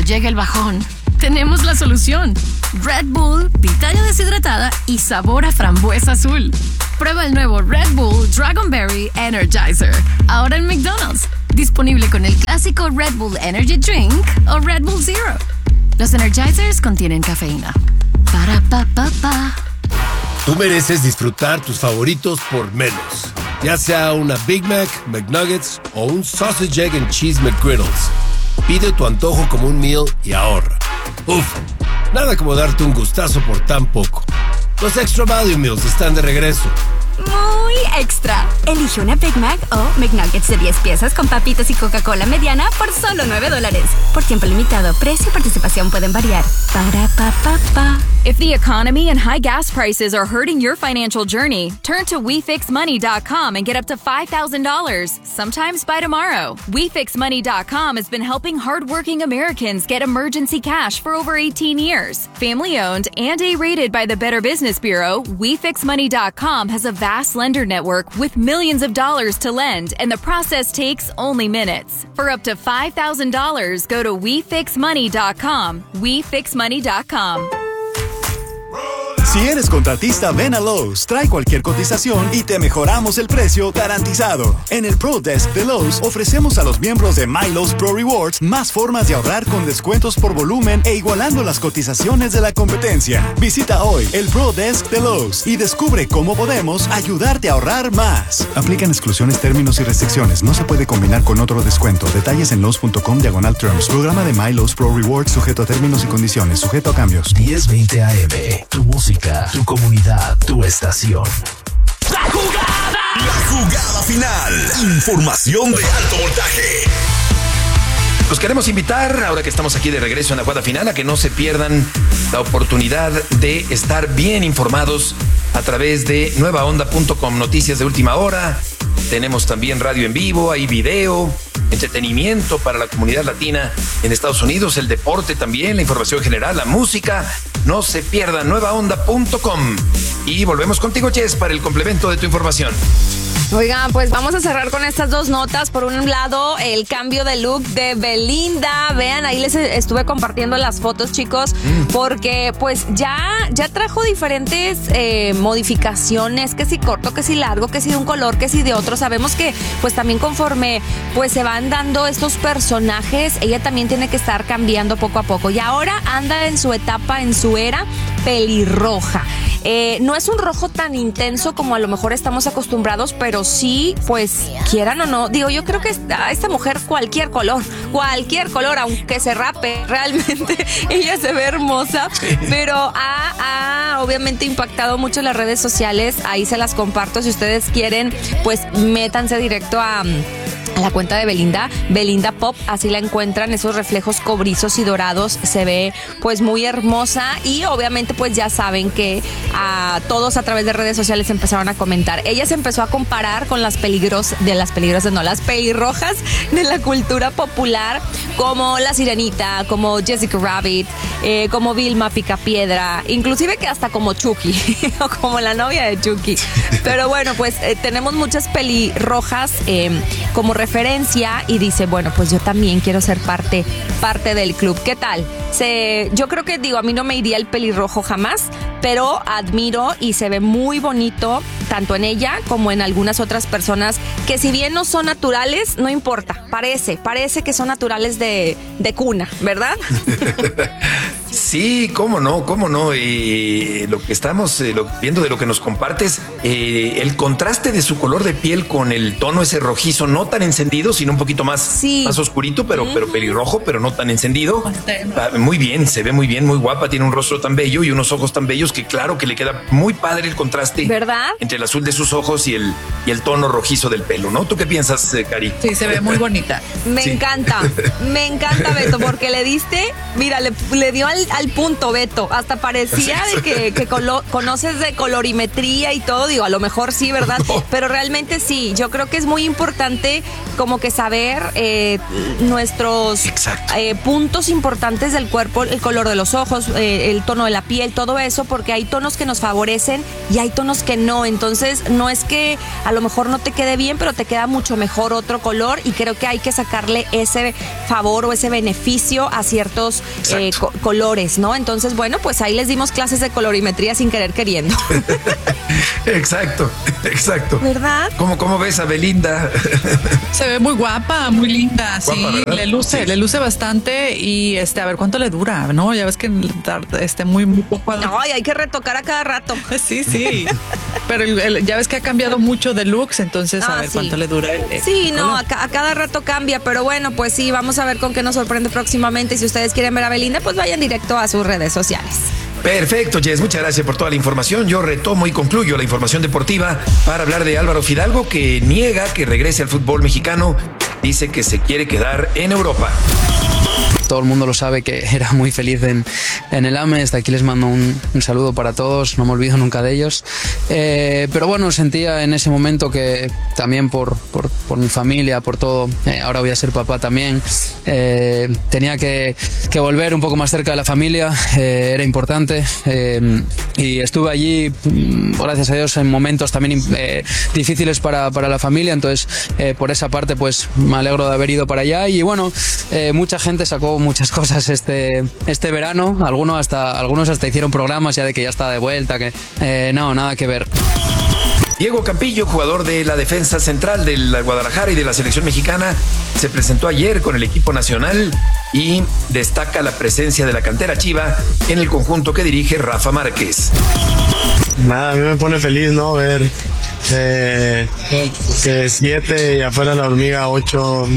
llega el bajón, tenemos la solución. Red Bull, pitaya deshidratada y sabor a frambuesa azul. Prueba el nuevo Red Bull Dragonberry Energizer, ahora en McDonald's. Disponible con el clásico Red Bull Energy Drink o Red Bull Zero. Los Energizers contienen cafeína. Para pa pa pa. Tú mereces disfrutar tus favoritos por menos. Ya sea una Big Mac, McNuggets o un Sausage, Egg and Cheese McGriddles. Pide tu antojo como un meal y ahorra. Uf, nada como darte un gustazo por tan poco. Los Extra Value Meals están de regreso. Muy extra. Elige una Big Mac o McNuggets de 10 piezas con papitas y Coca-Cola mediana por solo $9. Por tiempo limitado. Precio y participación pueden variar. Para pa pa pa. If the economy and high gas prices are hurting your financial journey, turn to WeFixMoney.com and get up to $5,000, sometimes by tomorrow. WeFixMoney.com has been helping hardworking Americans get emergency cash for over 18 years. Family-owned and A-rated by the Better Business Bureau, WeFixMoney.com has a vast lender network with millions of dollars to lend, and the process takes only minutes. For up to $5,000, go to WeFixMoney.com. WeFixMoney.com. Si eres contratista, ven a Lowe's, trae cualquier cotización y te mejoramos el precio garantizado. En el Pro Desk de Lowe's ofrecemos a los miembros de My Lowe's Pro Rewards más formas de ahorrar con descuentos por volumen e igualando las cotizaciones de la competencia. Visita hoy el Pro Desk de Lowe's y descubre cómo podemos ayudarte a ahorrar más. Aplican exclusiones, términos y restricciones. No se puede combinar con otro descuento. Detalles en Lowe's.com/terms. Programa de My Lowe's Pro Rewards sujeto a términos y condiciones. Sujeto a cambios. 1020 AM. Tu música, tu comunidad, tu estación. ¡La jugada! La jugada final. Información de alto voltaje. Los queremos invitar, ahora que estamos aquí de regreso en la jugada final, a que no se pierdan la oportunidad de estar bien informados a través de nuevaonda.com, noticias de última hora. Tenemos también radio en vivo, hay video, entretenimiento para la comunidad latina en Estados Unidos, el deporte también, la información general, la música. No se pierdan, nuevaonda.com. Y volvemos contigo, Jess, para el complemento de tu información. Oigan, pues vamos a cerrar con estas dos notas. Por un lado, el cambio de look de Belinda. Vean, ahí les estuve compartiendo las fotos, chicos, porque pues ya trajo diferentes modificaciones, que si corto, que si largo, que si de un color, que si de otro. Sabemos que pues también conforme pues se van dando estos personajes, ella también tiene que estar cambiando poco a poco. Y ahora anda en su etapa, en su era pelirroja. No es un rojo tan intenso como a lo mejor estamos acostumbrados, pero sí, pues, quieran o no, digo, yo creo que a esta mujer cualquier color, aunque se rape, realmente ella se ve hermosa, sí. Pero ha obviamente impactado mucho las redes sociales. Ahí se las comparto, si ustedes quieren, pues métanse directo a la cuenta de Belinda Pop, así la encuentran, esos reflejos cobrizos y dorados, se ve pues muy hermosa. Y obviamente pues ya saben que todos a través de redes sociales empezaron a comentar. Ella se empezó a comparar con las pelirrojas de la cultura popular, como La Sirenita, como Jessica Rabbit, como Vilma Picapiedra, inclusive que hasta como Chucky o como la novia de Chucky. Pero bueno, pues tenemos muchas pelirrojas como referencia, y dice, bueno, pues yo también quiero ser parte del club. ¿Qué tal? Yo creo que, a mí no me iría el pelirrojo jamás, pero admiro y se ve muy bonito tanto en ella como en algunas otras personas que, si bien no son naturales, no importa, parece que son naturales de cuna, ¿verdad? Sí, cómo no. Lo que estamos viendo de lo que nos compartes, el contraste de su color de piel con el tono ese rojizo, no tan encendido, sino un poquito más oscurito, pero pelirrojo, pero no tan encendido. Muy bien, se ve muy bien, muy guapa, tiene un rostro tan bello y unos ojos tan bellos que claro que le queda muy padre el contraste, ¿verdad? Entre el azul de sus ojos y el tono rojizo del pelo, ¿no? ¿Tú qué piensas, Cari? Sí, se ve muy bonita. Me encanta, Beto, porque le diste, mira, le dio al al punto, Beto. Hasta parecía de que conoces de colorimetría y todo. Digo, a lo mejor sí, ¿verdad? No. Pero realmente sí. Yo creo que es muy importante como que saber nuestros puntos importantes del cuerpo, el color de los ojos, el tono de la piel, todo eso, porque hay tonos que nos favorecen y hay tonos que no. Entonces, no es que a lo mejor no te quede bien, pero te queda mucho mejor otro color, y creo que hay que sacarle ese favor o ese beneficio a ciertos colores, ¿no? Entonces, bueno, pues ahí les dimos clases de colorimetría sin querer queriendo. Exacto. ¿Verdad? ¿Cómo ves a Belinda? Se ve muy guapa, muy linda, sí, ¿verdad? le luce bastante, y a ver cuánto le dura, ¿no? Ya ves que muy poco. Ay, hay que retocar a cada rato. Sí. Pero ya ves que ha cambiado mucho de looks, entonces a ver cuánto le dura. Sí, no, a cada rato cambia, pero bueno, pues sí, vamos a ver con qué nos sorprende próximamente. Y si ustedes quieren ver a Belinda, pues vayan directo a sus redes sociales. Perfecto, Jess, muchas gracias por toda la información. Yo retomo y concluyo la información deportiva para hablar de Álvaro Fidalgo, que niega que regrese al fútbol mexicano. Dice que se quiere quedar en Europa. Todo el mundo lo sabe que era muy feliz en el AME. Desde aquí les mando un saludo para todos, no me olvido nunca de ellos. Pero bueno, sentía en ese momento que también por mi familia, por todo, ahora voy a ser papá también, tenía que volver un poco más cerca de la familia, era importante, y estuve allí, gracias a Dios, en momentos también difíciles para la familia. Entonces, por esa parte, pues me alegro de haber ido para allá. Y bueno, mucha gente sacó muchas cosas este verano, algunos hasta hicieron programas ya de que ya está de vuelta, que no, nada que ver. Diego Campillo, jugador de la defensa central del Guadalajara y de la selección mexicana, se presentó ayer con el equipo nacional y destaca la presencia de la cantera chiva en el conjunto que dirige Rafa Márquez. Nada, a mí me pone feliz, ¿no? Ver que 7 y afuera la hormiga 8,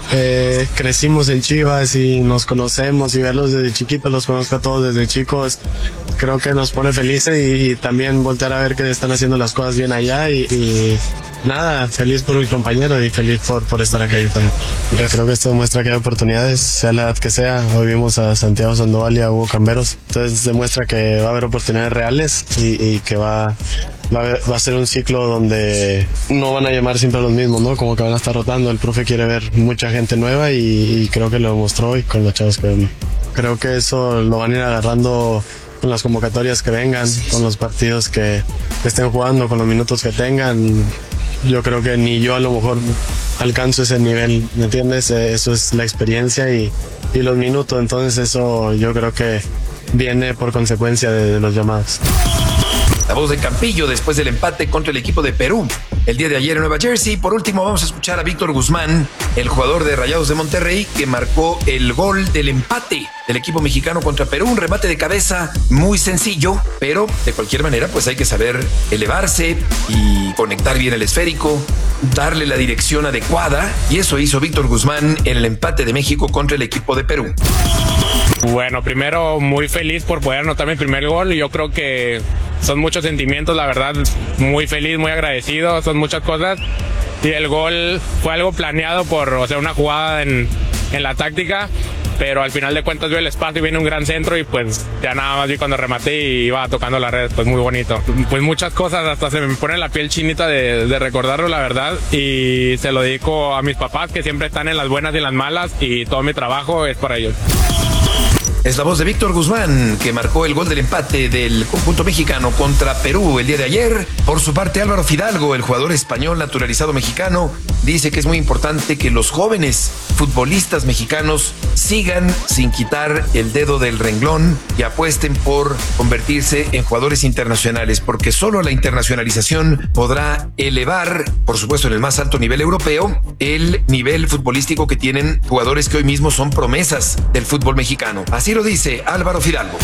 crecimos en Chivas y nos conocemos, y verlos desde chiquitos, los conozco a todos desde chicos, creo que nos pone felices, y también voltear a ver que están haciendo las cosas bien allá, y nada, feliz por mi compañero y feliz por estar aquí también. Yo creo que esto demuestra que hay oportunidades, sea la edad que sea. Hoy vimos a Santiago Sandoval y a Hugo Camberos, entonces demuestra que va a haber oportunidades reales, y que va a ser un ciclo donde no van a llamar siempre a los mismos, ¿no? Como que van a estar rotando. El profe quiere ver mucha gente nueva, y creo que lo demostró hoy con los chavos que vemos. Creo que eso lo van a ir agarrando con las convocatorias que vengan, con los partidos que estén jugando, con los minutos que tengan. Yo creo que ni yo a lo mejor alcanzo ese nivel, ¿me entiendes? Eso es la experiencia y los minutos, entonces eso yo creo que viene por consecuencia de los llamados. La voz de Campillo después del empate contra el equipo de Perú el día de ayer en Nueva Jersey. Por último, vamos a escuchar a Víctor Guzmán, el jugador de Rayados de Monterrey, que marcó el gol del empate del equipo mexicano contra Perú. Un remate de cabeza muy sencillo, pero de cualquier manera pues hay que saber elevarse y conectar bien el esférico, darle la dirección adecuada, y eso hizo Víctor Guzmán en el empate de México contra el equipo de Perú. Bueno, primero muy feliz por poder anotar mi primer gol. Yo creo que son muchos sentimientos, la verdad, muy feliz, muy agradecido, son muchas cosas. Y el gol fue algo planeado una jugada en la táctica, pero al final de cuentas veo el espacio y viene un gran centro, y pues ya nada más vi cuando rematé y iba tocando la red, pues muy bonito. Pues muchas cosas, hasta se me pone la piel chinita de recordarlo, la verdad, y se lo dedico a mis papás, que siempre están en las buenas y en las malas, y todo mi trabajo es para ellos. Es la voz de Víctor Guzmán, que marcó el gol del empate del conjunto mexicano contra Perú el día de ayer. Por su parte, Álvaro Fidalgo, el jugador español naturalizado mexicano, dice que es muy importante que los jóvenes futbolistas mexicanos sigan sin quitar el dedo del renglón y apuesten por convertirse en jugadores internacionales, porque solo la internacionalización podrá elevar, por supuesto en el más alto nivel europeo, el nivel futbolístico que tienen jugadores que hoy mismo son promesas del fútbol mexicano. Así lo dice Álvaro Fidalgo.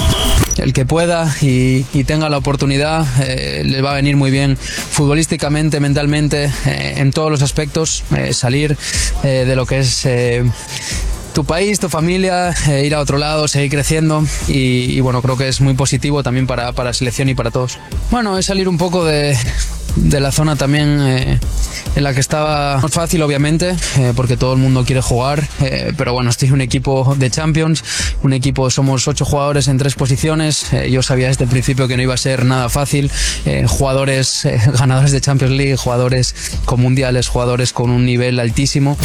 El que pueda y tenga la oportunidad, le va a venir muy bien futbolísticamente, mentalmente, en todos los aspectos, salir de lo que es tu país, tu familia, ir a otro lado, seguir creciendo y bueno, creo que es muy positivo también para la selección y para todos. Bueno, es salir un poco de la zona también en la que estaba fácil, obviamente, porque todo el mundo quiere jugar, pero bueno, estoy en un equipo de Champions, un equipo, somos 8 jugadores en 3 posiciones, yo sabía desde el principio que no iba a ser nada fácil, jugadores ganadores de Champions League, jugadores con mundiales, jugadores con un nivel altísimo.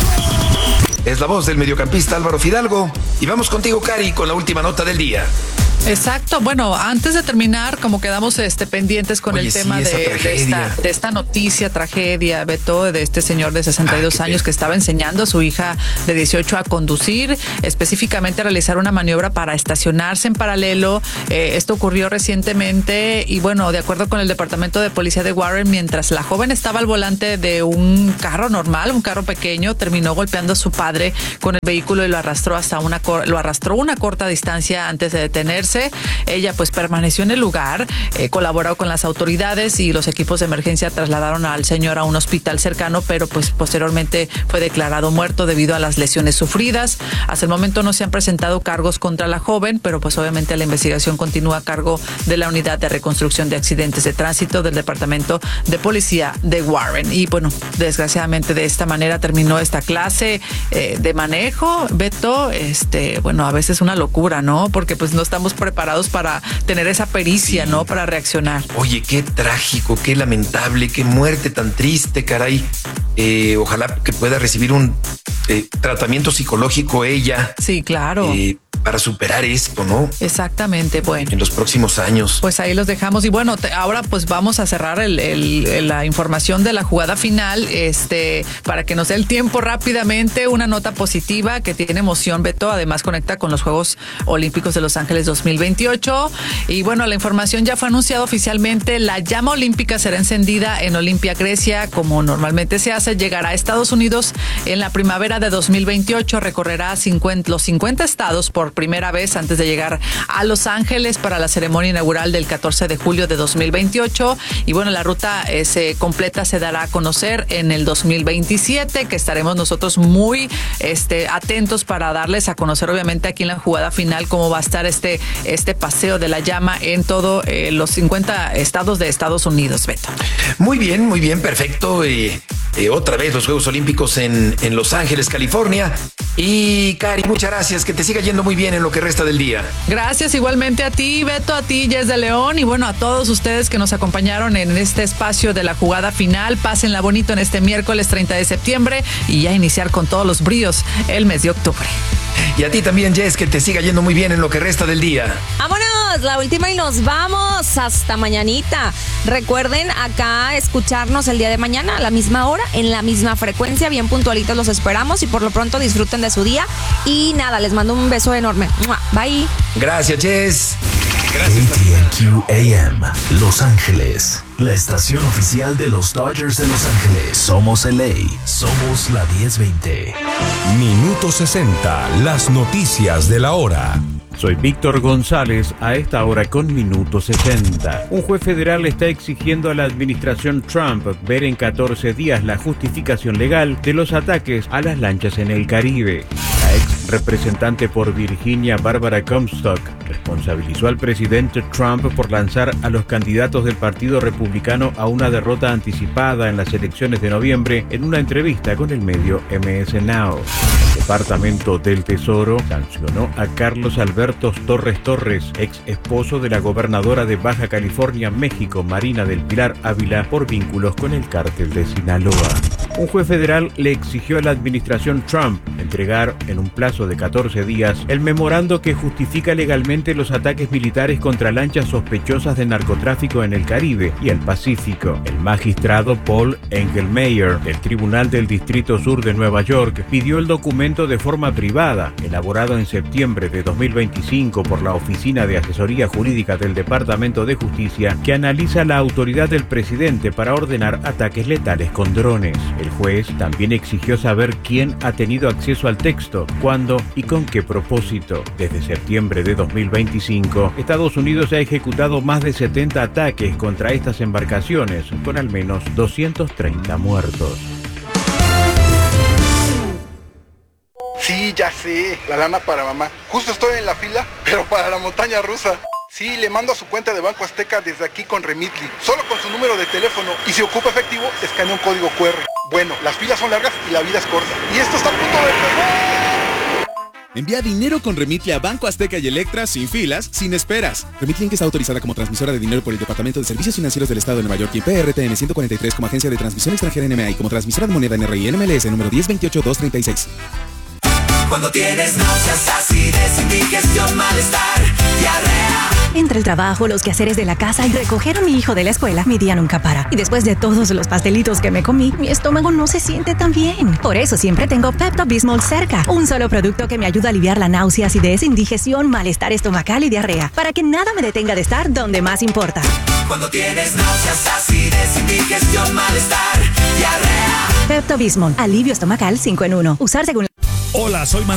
Es la voz del mediocampista Álvaro Fidalgo. Y vamos contigo, Cari, con la última nota del día. Exacto. Bueno, antes de terminar, como quedamos pendientes con el tema de esta noticia, tragedia, Beto, de este señor de 62 años que estaba enseñando a su hija de 18 a conducir, específicamente a realizar una maniobra para estacionarse en paralelo. Esto ocurrió recientemente y bueno, de acuerdo con el Departamento de Policía de Warren, mientras la joven estaba al volante de un carro normal, un carro pequeño, terminó golpeando a su padre con el vehículo y lo arrastró una corta distancia antes de detenerse. Ella pues permaneció en el lugar, colaboró con las autoridades y los equipos de emergencia trasladaron al señor a un hospital cercano, pero pues posteriormente fue declarado muerto debido a las lesiones sufridas. Hasta el momento no se han presentado cargos contra la joven, pero pues obviamente la investigación continúa a cargo de la Unidad de Reconstrucción de Accidentes de Tránsito del Departamento de Policía de Warren. Y bueno, desgraciadamente de esta manera terminó esta clase de manejo, Beto. Bueno, a veces una locura, ¿no? Porque pues no estamos preparados para tener esa pericia, ¿no? Para reaccionar. Oye, qué trágico, qué lamentable, qué muerte tan triste, caray. Ojalá que pueda recibir un tratamiento psicológico ella. Sí, claro. Para superar esto, ¿no? Exactamente, bueno. En los próximos años. Pues ahí los dejamos. Y bueno, ahora pues vamos a cerrar la información de la jugada final, para que nos dé el tiempo rápidamente. Una nota positiva que tiene emoción, Beto. Además conecta con los Juegos Olímpicos de Los Ángeles 2028. Y bueno, la información ya fue anunciada oficialmente. La llama olímpica será encendida en Olimpia, Grecia, como normalmente se hace. Llegará a Estados Unidos en la primavera de 2028. Recorrerá los 50 estados por primera vez antes de llegar a Los Ángeles para la ceremonia inaugural del 14 de julio de 2028. Y bueno, la ruta completa se dará a conocer en el 2027, que estaremos nosotros muy atentos para darles a conocer, obviamente, aquí en la jugada final cómo va a estar este paseo de la llama en todos los 50 estados de Estados Unidos, Beto. Muy bien, perfecto. Otra vez los Juegos Olímpicos en Los Ángeles, California. Y Cari, muchas gracias, que te siga yendo muy bien en lo que resta del día. Gracias igualmente a ti, Beto, a ti, Jess de León, y bueno, a todos ustedes que nos acompañaron en este espacio de la jugada final. Pásenla bonito en este miércoles 30 de septiembre y ya iniciar con todos los bríos el mes de octubre. Y a ti también, Jess, que te siga yendo muy bien en lo que resta del día. ¡Vámonos! La última y nos vamos. Hasta mañanita. Recuerden acá escucharnos el día de mañana a la misma hora, en la misma frecuencia. Bien puntualitos los esperamos y por lo pronto disfruten de su día. Y nada, les mando un beso enorme. Bye. Gracias, Jess. AT&Q AM, Los Ángeles, la estación oficial de los Dodgers de Los Ángeles. Somos LA, somos la 1020. Minuto 60, las noticias de la hora. Soy Víctor González, a esta hora con Minuto 60. Un juez federal está exigiendo a la administración Trump ver en 14 días la justificación legal de los ataques a las lanchas en el Caribe. La ex representante por Virginia, Barbara Comstock, responsabilizó al presidente Trump por lanzar a los candidatos del Partido Republicano a una derrota anticipada en las elecciones de noviembre en una entrevista con el medio MS Now. El Departamento del Tesoro sancionó a Carlos Alberto Torres, ex esposo de la gobernadora de Baja California, México, Marina del Pilar Ávila, por vínculos con el cártel de Sinaloa. Un juez federal le exigió a la administración Trump entregar en un plazo de 14 días el memorando que justifica legalmente los ataques militares contra lanchas sospechosas de narcotráfico en el Caribe y el Pacífico. El magistrado Paul Engelmeyer del Tribunal del Distrito Sur de Nueva York pidió el documento de forma privada, elaborado en septiembre de 2025 por la Oficina de Asesoría Jurídica del Departamento de Justicia, que analiza la autoridad del presidente para ordenar ataques letales con drones. El juez también exigió saber quién ha tenido acceso al texto, cuándo y con qué propósito. Desde septiembre de 2025, Estados Unidos ha ejecutado más de 70 ataques contra estas embarcaciones, con al menos 230 muertos. Sí, ya sé, la lana para mamá. Justo estoy en la fila, pero para la montaña rusa. Sí, le mando a su cuenta de Banco Azteca desde aquí con Remitly. Solo con su número de teléfono. Y si ocupa efectivo, escanea un código QR. Bueno, las filas son largas y la vida es corta. Y esto está a punto de empezar. Envía dinero con Remitly a Banco Azteca y Electra sin filas, sin esperas. Remitly Inc. está autorizada como transmisora de dinero por el Departamento de Servicios Financieros del Estado de Nueva York y PRTN 143 como agencia de transmisión extranjera NMA y como transmisora de moneda NRI NMLS número 1028-236. Cuando tienes náuseas, acidez, indigestión, malestar, diarrea. Entre el trabajo, los quehaceres de la casa y recoger a mi hijo de la escuela, mi día nunca para. Y después de todos los pastelitos que me comí, mi estómago no se siente tan bien. Por eso siempre tengo Pepto-Bismol cerca. Un solo producto que me ayuda a aliviar la náusea, acidez, indigestión, malestar estomacal y diarrea. Para que nada me detenga de estar donde más importa. Cuando tienes náuseas, acidez, indigestión, malestar, diarrea. Pepto-Bismol, alivio estomacal 5 en 1. Usar según... Hola, soy